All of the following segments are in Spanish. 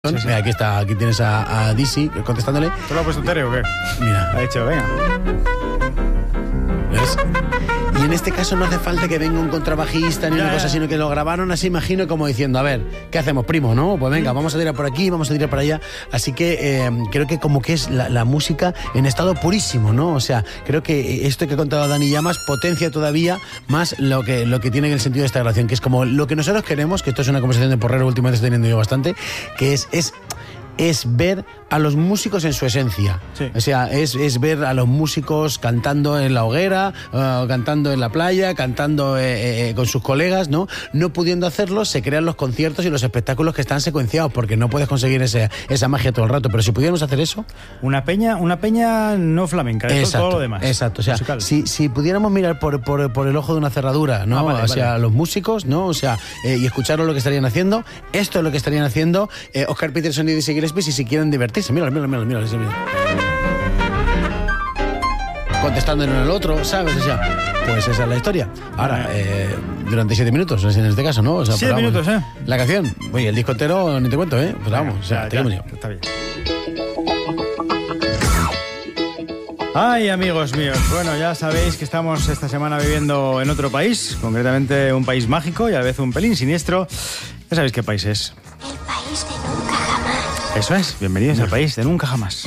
Sí, sí. Mira, aquí tienes a Dizzy contestándole. ¿Tú lo has puesto Tere o qué? Mira. Ha dicho, venga. ¿Ves? Y en este caso no hace falta que venga un contrabajista ni una cosa, sino que lo grabaron así, imagino, como diciendo, a ver, ¿qué hacemos, primo, no? Pues venga, vamos a tirar por aquí, vamos a tirar por allá. Así que creo que como que es la música en estado purísimo, ¿no? O sea, creo que esto que ha contado Dani Llamas potencia todavía más lo que tiene en el sentido de esta grabación, que es como lo que nosotros queremos, que esto es una conversación de porrero, últimamente estoy teniendo yo bastante, que es ver a los músicos en su esencia. Sí. O sea, es ver a los músicos cantando en la hoguera, cantando en la playa, cantando con sus colegas, ¿no? No pudiendo hacerlo, se crean los conciertos y los espectáculos que están secuenciados, porque no puedes conseguir esa magia todo el rato. Pero si pudiéramos hacer eso... Una peña no flamenca, exacto, todo lo demás. Exacto, o sea, si pudiéramos mirar por el ojo de una cerradura, ¿no? Vale, o sea, los músicos, ¿no? O sea, y escucharos lo que estarían haciendo. Esto es lo que estarían haciendo Oscar Peterson y Dizzy Gillespie si quieren divertirse. Mira. Contestando en el otro, ¿sabes? O sea, pues esa es la historia. Ahora, durante 7 minutos, en este caso, ¿no? O sea, 7 minutos, La canción, oye, el disco entero ni te cuento, Pues vamos, o sea, ya, está bien. Ay, amigos míos, bueno, ya sabéis que estamos esta semana viviendo en otro país, concretamente un país mágico y a la vez un pelín siniestro. Ya sabéis qué país es. El país de nunca jamás. Eso es, bienvenidos al país de nunca jamás.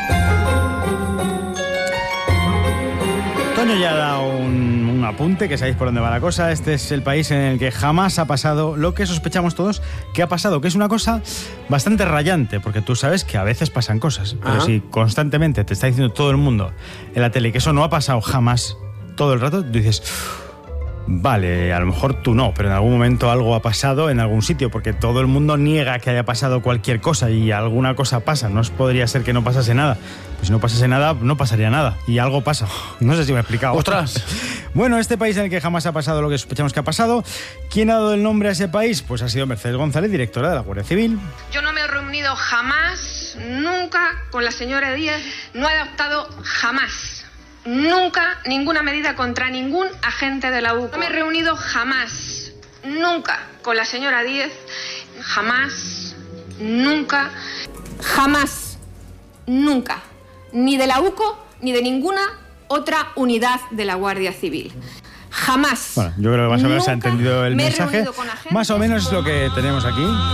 Toño ya ha dado un apunte, que sabéis por dónde va la cosa. Este es el país en el que jamás ha pasado lo que sospechamos todos que ha pasado, que es una cosa bastante rayante, porque tú sabes que a veces pasan cosas, pero si constantemente te está diciendo todo el mundo en la tele que eso no ha pasado jamás, todo el rato, tú dices... Vale, a lo mejor tú no, pero en algún momento algo ha pasado en algún sitio, porque todo el mundo niega que haya pasado cualquier cosa y alguna cosa pasa. No podría ser que no pasase nada. Pues si no pasase nada, no pasaría nada. Y algo pasa. No sé si me he explicado. ¡Ostras! Bueno, este país en el que jamás ha pasado lo que sospechamos que ha pasado. ¿Quién ha dado el nombre a ese país? Pues ha sido Mercedes González, directora de la Guardia Civil. Yo no me he reunido jamás, nunca, con la señora Díaz. No he adoptado jamás. Nunca ninguna medida contra ningún agente de la UCO. No me he reunido jamás, nunca con la señora Díez, jamás, nunca, ni de la UCO ni de ninguna otra unidad de la Guardia Civil. Jamás. Bueno, yo creo que más o menos se ha entendido el mensaje. Más o menos es lo que tenemos aquí.